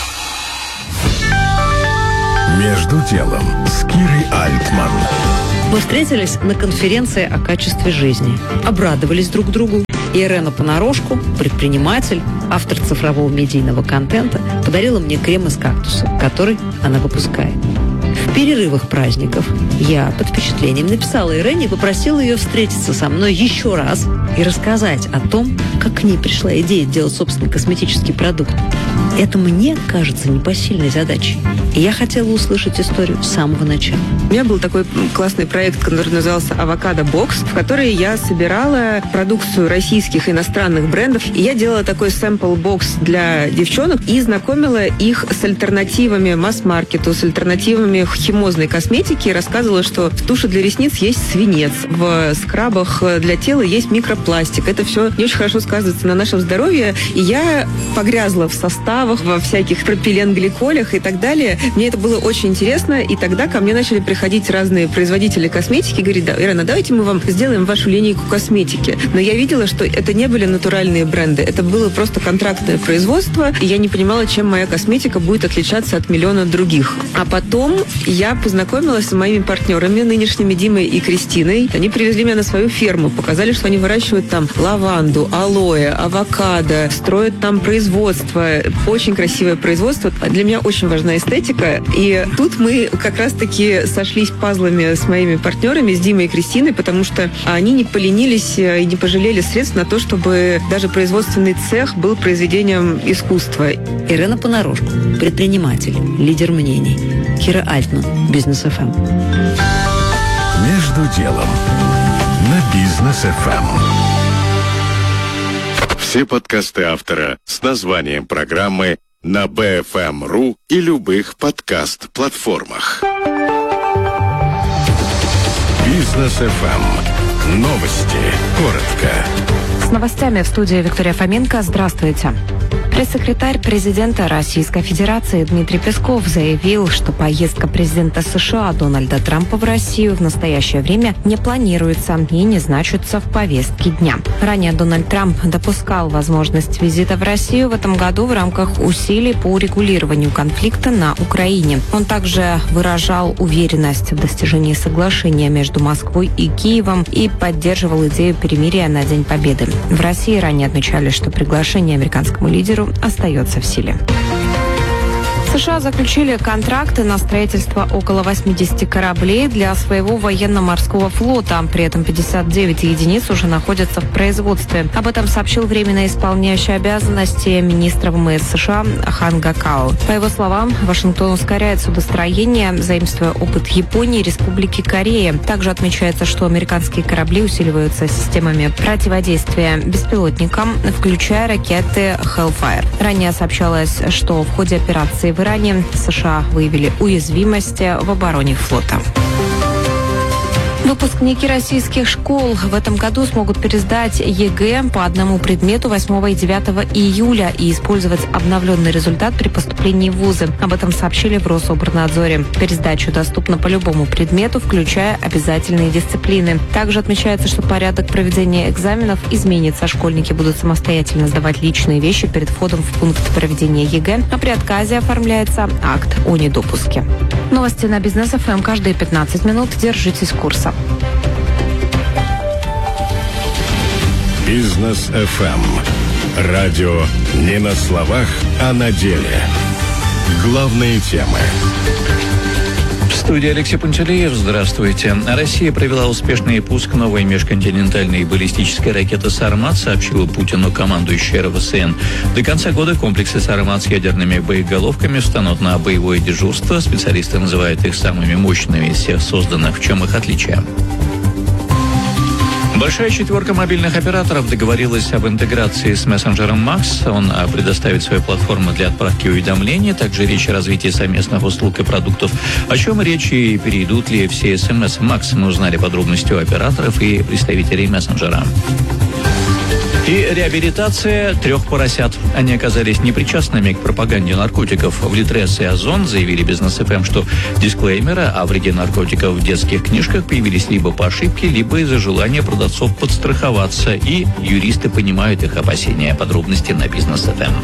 Между делом с Кирой Альтман. Мы встретились на конференции о качестве жизни. Обрадовались друг другу. И Ирена Понарошку, предприниматель, автор цифрового медийного контента, подарила мне крем из кактуса, который она выпускает. В перерывах праздников я под впечатлением написала Ирене и попросила ее встретиться со мной еще раз и рассказать о том, как к ней пришла идея делать собственный косметический продукт. Это мне кажется непосильной задачей. И я хотела услышать историю с самого начала. У меня был такой классный проект, который назывался «Авокадо Бокс», в который я собирала продукцию российских и иностранных брендов. И я делала такой сэмпл-бокс для девчонок и знакомила их с альтернативами масс-маркету, с альтернативами химозной косметики. И рассказывала, что в туши для ресниц есть свинец, в скрабах для тела есть микропластик. Это все не очень хорошо сказывается на нашем здоровье. И я погрязла в составах, во всяких пропиленгликолях и так далее. Мне это было очень интересно, и тогда ко мне начали приходить разные производители косметики и говорить: да, Ирена, давайте мы вам сделаем вашу линейку косметики. Но я видела, что это не были натуральные бренды, это было просто контрактное производство, и я не понимала, чем моя косметика будет отличаться от миллиона других. А потом я познакомилась с моими партнерами, нынешними Димой и Кристиной. Они привезли меня на свою ферму, показали, что они выращивают там лаванду, алоэ, авокадо, строят там производство, очень красивое производство. Для меня очень важна эстетика. И тут мы как раз-таки сошлись пазлами с моими партнерами, с Димой и Кристиной, потому что они не поленились и не пожалели средств на то, чтобы даже производственный цех был произведением искусства. Ирена Понарошку, предприниматель, лидер мнений. Кира Альтман, Бизнес ФМ. Между делом на Бизнес ФМ. Все подкасты автора с названием программы на bfm.ru и любых подкаст-платформах. Бизнес ФМ. Новости. Коротко. С новостями в студии Виктория Фоменко. Здравствуйте. Пресс-секретарь президента Российской Федерации Дмитрий Песков заявил, что поездка президента США Дональда Трампа в Россию в настоящее время не планируется и не значится в повестке дня. Ранее Дональд Трамп допускал возможность визита в Россию в этом году в рамках усилий по урегулированию конфликта на Украине. Он также выражал уверенность в достижении соглашения между Москвой и Киевом и поддерживал идею перемирия на День Победы. В России ранее отмечали, что приглашение американскому лидеру остается в силе. США заключили контракты на строительство около 80 кораблей для своего военно-морского флота. При этом 59 единиц уже находятся в производстве. Об этом сообщил временно исполняющий обязанности министра ВМС США Хан Гакао. По его словам, Вашингтон ускоряет судостроение, заимствуя опыт Японии и Республики Корея. Также отмечается, что американские корабли усиливаются системами противодействия беспилотникам, включая ракеты Hellfire. Ранее сообщалось, что в ходе операции в Иране США выявили уязвимости в обороне флота. Выпускники российских школ в этом году смогут пересдать ЕГЭ по одному предмету 8 и 9 июля и использовать обновленный результат при поступлении в вузы. Об этом сообщили в Рособорнадзоре. Пересдача доступна по любому предмету, включая обязательные дисциплины. Также отмечается, что порядок проведения экзаменов изменится. Школьники будут самостоятельно сдавать личные вещи перед входом в пункт проведения ЕГЭ, а при отказе оформляется акт о недопуске. Новости на Бизнес ФМ каждые 15 минут. Держитесь курса. Бизнес ФМ. Радио не на словах, а на деле. Главные темы. В студии Алексей Пантелеев. Здравствуйте. Россия провела успешный пуск новой межконтинентальной баллистической ракеты «Сармат», сообщила Путину командующий РВСН. До конца года комплексы «Сармат» с ядерными боеголовками встанут на боевое дежурство. Специалисты называют их самыми мощными из всех созданных. В чем их отличие? Большая четверка мобильных операторов договорилась об интеграции с мессенджером Max. Он предоставит свою платформу для отправки уведомлений. Также речь о развитии совместных услуг и продуктов. О чем речь и перейдут ли все СМС Max, мы узнали подробности у операторов и представителей мессенджера. И реабилитация 3 поросят. Они оказались непричастными к пропаганде наркотиков. В Литрес и Озон заявили Бизнес ФМ, что дисклеймеры о вреде наркотиков в детских книжках появились либо по ошибке, либо из-за желания продавцов подстраховаться. И юристы понимают их опасения. Подробности на Бизнес ФМ.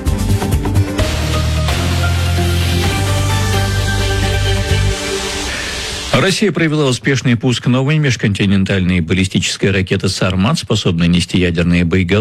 Россия провела успешный пуск новой межконтинентальной баллистической ракеты «Сармат», способной нести ядерные боеголовки